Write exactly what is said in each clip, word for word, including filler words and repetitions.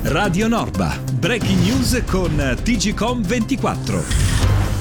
Radio Norba. Breaking news con T G C O M ventiquattro.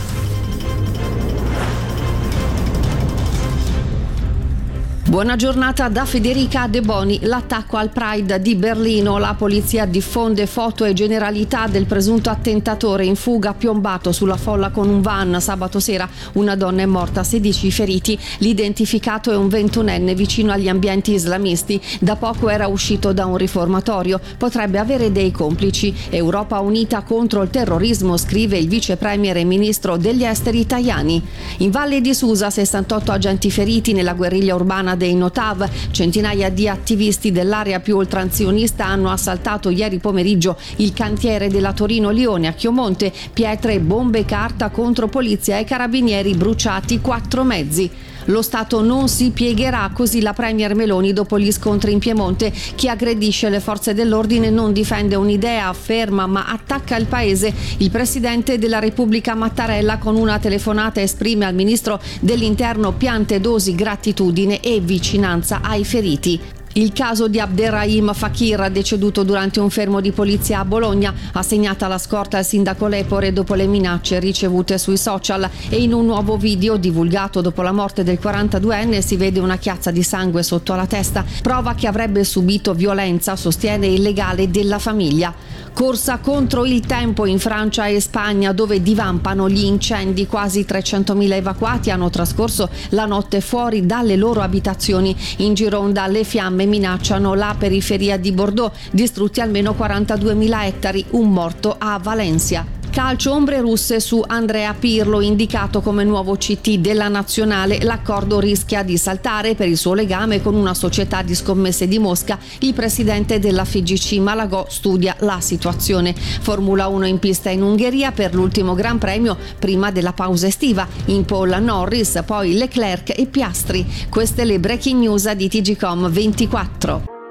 Buona giornata da Federica De Boni. L'attacco al Pride di Berlino. La polizia diffonde foto e generalità del presunto attentatore in fuga piombato sulla folla con un van sabato sera. Una donna è morta, sedici feriti. L'identificato è un ventunenne vicino agli ambienti islamisti. Da poco era uscito da un riformatorio. Potrebbe avere dei complici. Europa unita contro il terrorismo, scrive il vice premier e ministro degli esteri Tajani. In Valle di Susa, sessantotto agenti feriti nella guerriglia urbana dei Notav. Centinaia di attivisti dell'area più oltranzionista hanno assaltato ieri pomeriggio il cantiere della Torino Lione a Chiomonte. Pietre, bombe, carta contro polizia e carabinieri, bruciati quattro mezzi. Lo Stato non si piegherà, così la premier Meloni dopo gli scontri in Piemonte. Chi aggredisce le forze dell'ordine non difende un'idea, afferma, ma attacca il paese. Il presidente della Repubblica Mattarella con una telefonata esprime al ministro dell'Interno piante dosi, gratitudine e vicinanza ai feriti. Il caso di Abderrahim Fakir, deceduto durante un fermo di polizia a Bologna, assegnata la scorta al sindaco Lepore dopo le minacce ricevute sui social, e in un nuovo video divulgato dopo la morte del quarantaduenne si vede una chiazza di sangue sotto la testa, prova che avrebbe subito violenza, sostiene il legale della famiglia. Corsa contro il tempo in Francia e Spagna, dove divampano gli incendi. Quasi trecentomila evacuati hanno trascorso la notte fuori dalle loro abitazioni. In Gironda le fiamme minacciano la periferia di Bordeaux, distrutti almeno quarantaduemila ettari, un morto a Valencia. Calcio, ombre russe su Andrea Pirlo, indicato come nuovo C T della nazionale. L'accordo rischia di saltare per il suo legame con una società di scommesse di Mosca. Il presidente della F I G C Malagò studia la situazione. Formula uno in pista in Ungheria per l'ultimo Gran Premio prima della pausa estiva. In pole Norris, poi Leclerc e Piastri. Queste le breaking news di T G C O M ventiquattro.